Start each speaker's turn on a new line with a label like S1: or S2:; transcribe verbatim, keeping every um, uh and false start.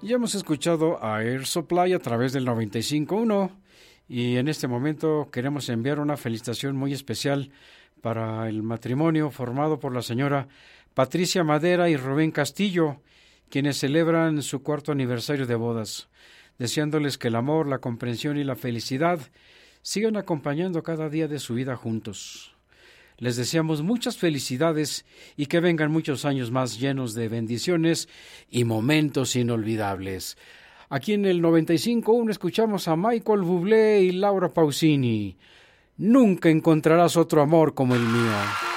S1: Ya hemos escuchado a Air Supply a través del noventa y cinco punto uno y en este momento queremos enviar una felicitación muy especial para el matrimonio formado por la señora Patricia Madera y Rubén Castillo, quienes celebran su cuarto aniversario de bodas, deseándoles que el amor, la comprensión y la felicidad sigan acompañando cada día de su vida juntos. Les deseamos muchas felicidades y que vengan muchos años más llenos de bendiciones y momentos inolvidables. Aquí en el noventa y cinco punto uno escuchamos a Michael Bublé y Laura Pausini. Nunca encontrarás otro amor como el mío.